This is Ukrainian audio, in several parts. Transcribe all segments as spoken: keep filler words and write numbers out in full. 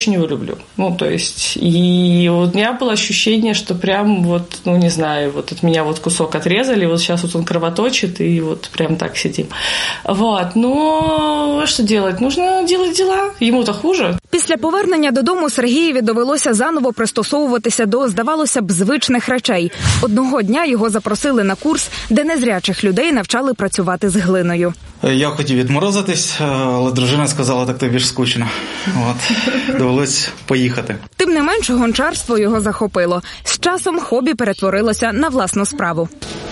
очень его люблю. Ну, то есть, и вот у меня было ощущение, что прям вот, ну, не знаю, вот от меня вот кусок отрезали, вот сейчас вот он кровоточит, и вот прям так сидим. Вот, но что делать? Нужно делать дела, ему-то хуже. Після повернення додому Сергієві довелося заново пристосовуватися до, здавалося б, звичних речей. Одного дня його запросили на курс, де незрячих людей навчали працювати з глиною. Я хотів відморозитись, але дружина сказала, так тобі ж скучно. От, довелось поїхати. Тим не менш, гончарство його захопило. З часом хобі перетворилося на власну справу.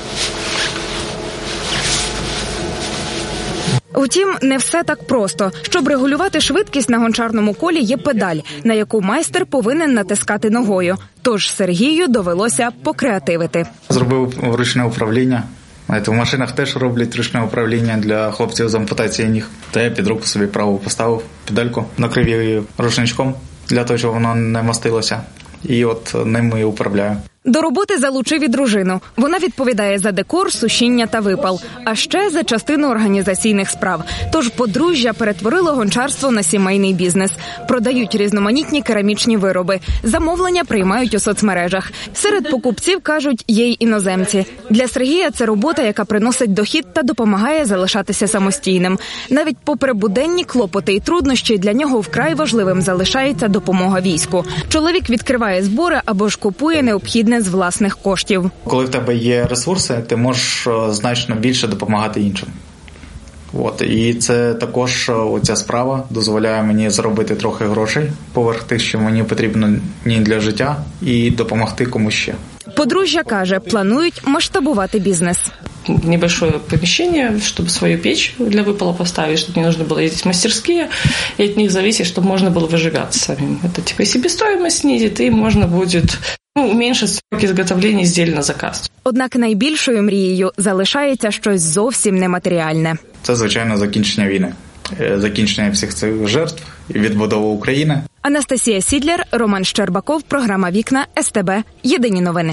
Утім, не все так просто. Щоб регулювати швидкість на гончарному колі, є педаль, на яку майстер повинен натискати ногою. Тож Сергію довелося покреативити. Зробив ручне управління. В машинах теж роблять ручне управління для хлопців з ампутацією ніг. Та я під руку собі праву поставив педальку, накрив її рушничком для того, щоб воно не мастилося. І от ним і управляю. До роботи залучив і дружину. Вона відповідає за декор, сушіння та випал, а ще за частину організаційних справ. Тож подружжя перетворило гончарство на сімейний бізнес. Продають різноманітні керамічні вироби. Замовлення приймають у соцмережах. Серед покупців, кажуть, є й іноземці. Для Сергія це робота, яка приносить дохід та допомагає залишатися самостійним. Навіть попри буденні клопоти і труднощі, для нього вкрай важливим залишається допомога війську. Чоловік відкриває збори або ж купує необхідне з власних коштів. Коли в тебе є ресурси, ти можеш значно більше допомагати іншим. От. І це також оця справа дозволяє мені заробити трохи грошей поверх тих, що мені потрібно для життя, і допомогти комусь ще. Подружжя каже, планують масштабувати бізнес. Небольшое помещение, чтобы свою печь для выпала поставить, чтобы не нужно было ездить в мастерские, и от них зависит, чтобы можно было выжигаться самим. Это типа себестоимость снизит, и можно будет ну, уменьшить сроки изготовления изделий на заказ. Однак найбільшою мрією залишається щось зовсім нематеріальне. Це, звичайно, закінчення війни. Закінчення всіх цих жертв і відбудова України. Анастасія Сідлер, Роман Щербаков, програма «Вікна», ес те бе. Єдині новини.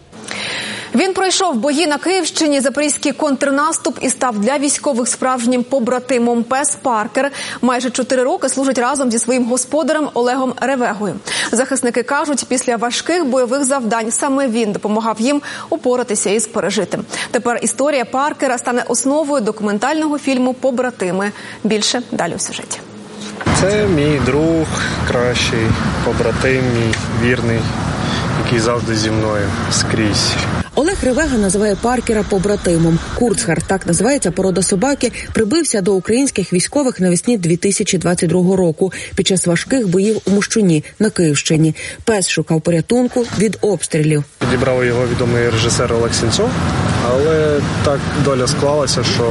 Він пройшов бої на Київщині, запорізький контрнаступ і став для військових справжнім побратимом. Пес Паркер майже чотири роки служить разом зі своїм господарем Олегом Ревегою. Захисники кажуть, після важких бойових завдань саме він допомагав їм упоратися із пережитим. Тепер історія Паркера стане основою документального фільму «Побратими». Більше далі у сюжеті. Це мій друг, кращий побратим, мій вірний, який завжди зі мною скрізь. Олег Ревега називає Паркера побратимом. Курцхар, так називається порода собаки, прибився до українських військових навесні дві тисячі двадцять другого року під час важких боїв у Мощуні на Київщині. Пес шукав порятунку від обстрілів. Підібрав його відомий режисер Олег Сенцов, але так доля склалася, що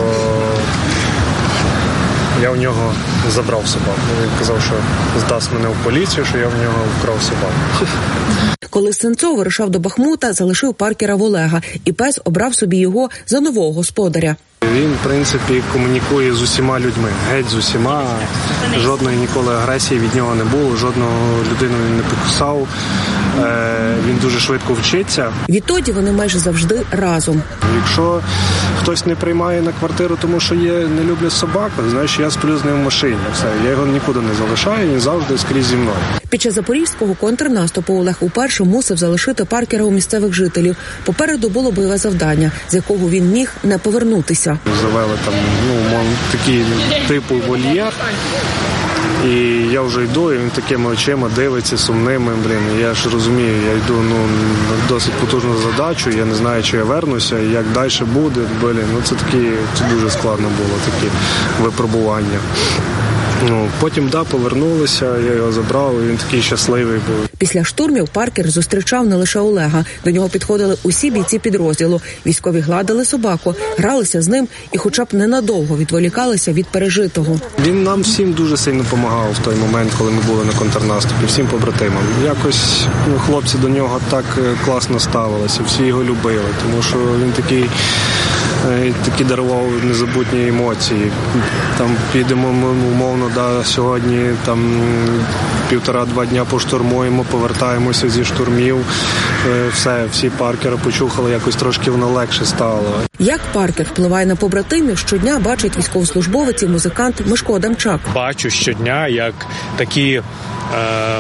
я в нього забрав собаку. Він казав, що здасть мене в поліцію, що я в нього вкрав собаку. Коли Сенцов вирушав до Бахмута, залишив Паркера в Олега, і пес обрав собі його за нового господаря. Він, в принципі, комунікує з усіма людьми, геть з усіма. Жодної ніколи агресії від нього не було, жодного людину він не покусав. Е, він дуже швидко вчиться. Відтоді вони майже завжди разом. Якщо хтось не приймає на квартиру, тому що є, не люблять собаку, знаєш, я сплю з ним в машині. Все, я його нікуди не залишаю, він завжди скрізь зі мною. Під час запорізького контрнаступу Олег уперше мусив залишити Паркера у місцевих жителів. Попереду було бойове завдання, з якого він міг не повернутися. Завели там, ну, такий типу вольєр. І я вже йду, і він такими очима дивиться, сумними, блін. Я ж розумію, я йду, ну, на досить потужну задачу, я не знаю, чи я вернуся, і як далі буде, блін. Ну, це такі, це дуже складно було, такі випробування. Ну, потім, да, повернулися, я його забрав, і він такий щасливий був. Після штурмів Паркер зустрічав не лише Олега. До нього підходили усі бійці підрозділу. Військові гладили собаку, гралися з ним і хоча б ненадовго відволікалися від пережитого. Він нам всім дуже сильно допомагав в той момент, коли ми були на контрнаступі, всім побратимам. Якось ну, хлопці до нього так класно ставилися, всі його любили, тому що він такий... такі дарував незабутні емоції. Там підемо, ми, умовно, да, сьогодні там півтора-два дня поштурмуємо, повертаємося зі штурмів. Все, всі Паркера почухали, якось трошки воно легше стало. Як Паркер впливає на побратимів, щодня бачить військовослужбовець і музикант Мишко Адамчак. Бачу щодня, як такі е,